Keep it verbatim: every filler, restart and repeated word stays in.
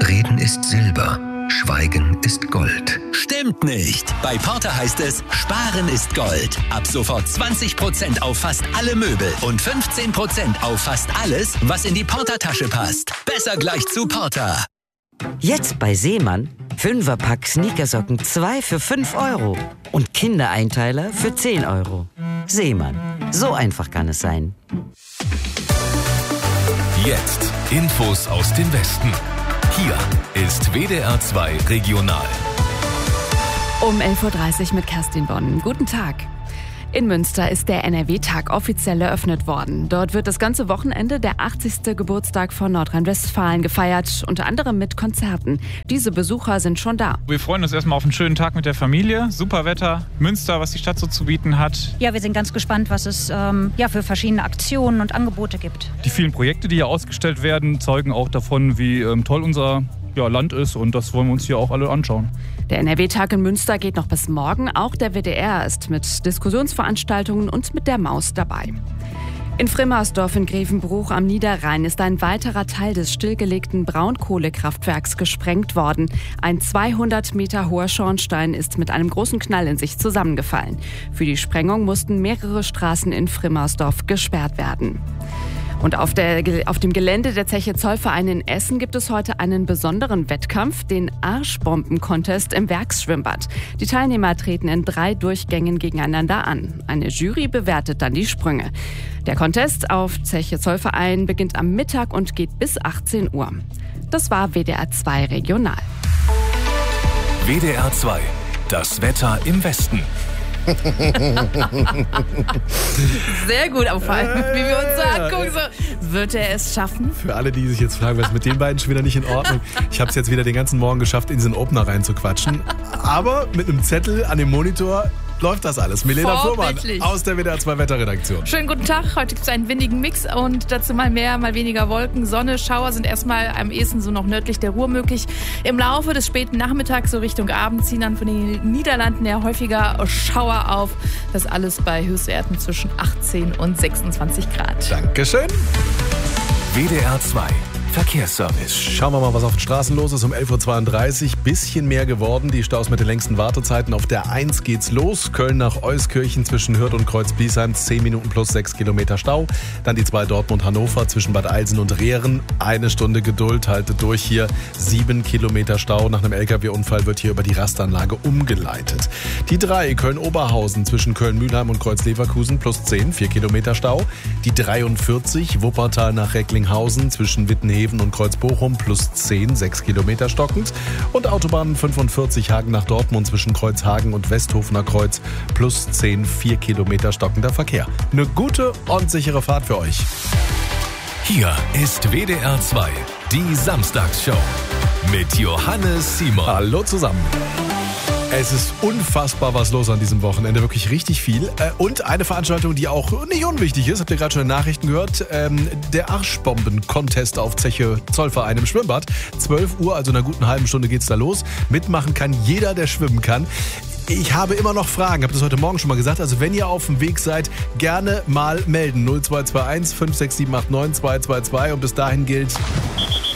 Reden ist Silber, Schweigen ist Gold. Stimmt nicht. Bei Porter heißt es, Sparen ist Gold. Ab sofort zwanzig Prozent auf fast alle Möbel und fünfzehn Prozent auf fast alles, was in die Porter-Tasche passt. Besser gleich zu Porter. Jetzt bei Seemann. Fünferpack Sneakersocken zwei für fünf Euro. Und Kindereinteiler für zehn Euro. Seemann. So einfach kann es sein. Jetzt Infos aus dem Westen. Hier ist W D R zwei Regional. Um elf Uhr dreißig mit Kerstin Bonn. Guten Tag. In Münster ist der N R W-Tag offiziell eröffnet worden. Dort wird das ganze Wochenende der achtzigste Geburtstag von Nordrhein-Westfalen gefeiert, unter anderem mit Konzerten. Diese Besucher sind schon da. Wir freuen uns erstmal auf einen schönen Tag mit der Familie. Super Wetter, Münster, was die Stadt so zu bieten hat. Ja, wir sind ganz gespannt, was es ähm, ja, für verschiedene Aktionen und Angebote gibt. Die vielen Projekte, die hier ausgestellt werden, zeugen auch davon, wie ähm, toll unser ja, Land ist, und das wollen wir uns hier auch alle anschauen. Der N R W-Tag in Münster geht noch bis morgen. Auch der W D R ist mit Diskussionsveranstaltungen und mit der Maus dabei. In Frimmersdorf in Grevenbruch am Niederrhein ist ein weiterer Teil des stillgelegten Braunkohlekraftwerks gesprengt worden. Ein zweihundert Meter hoher Schornstein ist mit einem großen Knall in sich zusammengefallen. Für die Sprengung mussten mehrere Straßen in Frimmersdorf gesperrt werden. Und auf, der, auf dem Gelände der Zeche Zollverein in Essen gibt es heute einen besonderen Wettkampf, den Arschbomben-Contest im Werksschwimmbad. Die Teilnehmer treten in drei Durchgängen gegeneinander an. Eine Jury bewertet dann die Sprünge. Der Contest auf Zeche Zollverein beginnt am Mittag und geht bis achtzehn Uhr. Das war W D R zwei Regional. W D R zwei, das Wetter im Westen. Sehr gut, aber vor allem, wie wir uns so angucken, so, wird er es schaffen? Für alle, die sich jetzt fragen, was ist mit den beiden schon wieder nicht in Ordnung? Ich habe es jetzt wieder den ganzen Morgen geschafft, in diesen Opener reinzuquatschen. Aber mit einem Zettel an dem Monitor läuft das alles. Milena Fuhrmann aus der W D R zwei Wetterredaktion. Schönen guten Tag. Heute gibt es einen windigen Mix und dazu mal mehr, mal weniger Wolken. Sonne, Schauer sind erstmal am ehesten so noch nördlich der Ruhr möglich. Im Laufe des späten Nachmittags, so Richtung Abend, ziehen dann von den Niederlanden her häufiger Schauer auf. Das alles bei Höchstwerten zwischen achtzehn und sechsundzwanzig Grad. Dankeschön. W D R zwei Verkehrsservice. Schauen wir mal, was auf den Straßen los ist. Um elf Uhr zweiunddreißig, bisschen mehr geworden. Die Staus mit den längsten Wartezeiten. Auf der eins geht's los. Köln nach Euskirchen zwischen Hürth und Kreuz-Biesheim. zehn Minuten plus sechs Kilometer Stau. Dann die zwei Dortmund-Hannover zwischen Bad Eilsen und Rehren. Eine Stunde Geduld, haltet durch hier. sieben Kilometer Stau. Nach einem L K W-Unfall wird hier über die Rastanlage umgeleitet. Die drei Köln-Oberhausen zwischen Köln-Mühlheim und Kreuz-Leverkusen plus zehn, vier Kilometer Stau. Die dreiundvierzig Wuppertal nach Recklinghausen zwischen Wittenheven und Kreuz-Bochum plus zehn, sechs Kilometer stockend. Und Autobahn fünfundvierzig Hagen nach Dortmund zwischen Kreuzhagen und Westhofener Kreuz plus zehn, vier Kilometer stockender Verkehr. Eine gute und sichere Fahrt für euch. Hier ist W D R zwei, die Samstagsshow mit Johannes Simon. Hallo zusammen. Es ist unfassbar, was los an diesem Wochenende. Wirklich richtig viel. Und eine Veranstaltung, die auch nicht unwichtig ist. Habt ihr gerade schon in den Nachrichten gehört? Der Arschbomben-Contest auf Zeche Zollverein im Schwimmbad. zwölf Uhr, also in einer guten halben Stunde geht's da los. Mitmachen kann jeder, der schwimmen kann. Ich habe immer noch Fragen, habe das heute Morgen schon mal gesagt. Also wenn ihr auf dem Weg seid, gerne mal melden. null zwei zwei eins fünf sechs sieben acht neun zwei zwei zwei. Und bis dahin gilt...